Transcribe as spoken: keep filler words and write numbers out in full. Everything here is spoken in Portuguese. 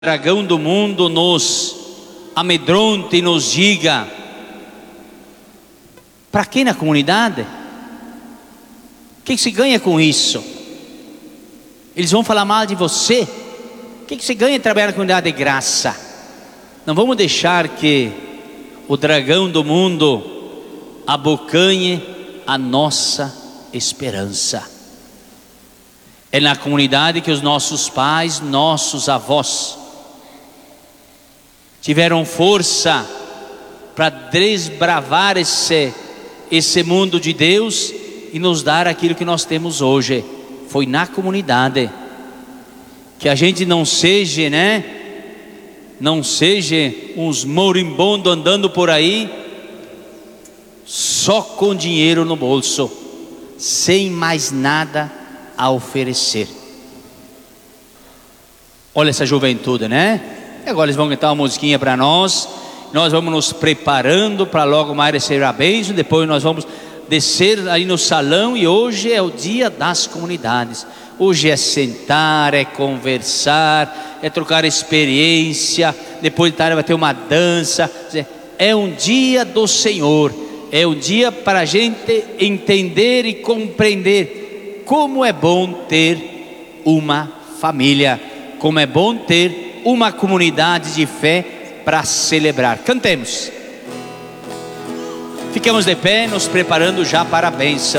dragão do mundo nos amedronte e nos diga: para quem na comunidade? O que, que se ganha com isso? Eles vão falar mal de você. O que, que se ganha em trabalhar na comunidade de graça? Não vamos deixar que o dragão do mundo abocanhe a nossa esperança. É na comunidade que os nossos pais, nossos avós tiveram força para desbravar esse, esse mundo de Deus e nos dar aquilo que nós temos hoje. Foi na comunidade. Que a gente não seja, né? Não seja uns moribundos andando por aí só com dinheiro no bolso, sem mais nada a oferecer. Olha essa juventude, né? E agora eles vão cantar uma musiquinha para nós. Nós vamos nos preparando para logo mais receber a bênção. Depois nós vamos descer aí no salão. E hoje é o dia das comunidades. Hoje é sentar, é conversar, é trocar experiência. Depois de tarde vai ter uma dança. É um dia do Senhor. É um dia para a gente entender e compreender como é bom ter uma família, como é bom ter uma comunidade de fé para celebrar. Cantemos. Ficamos de pé, nos preparando já para a bênção.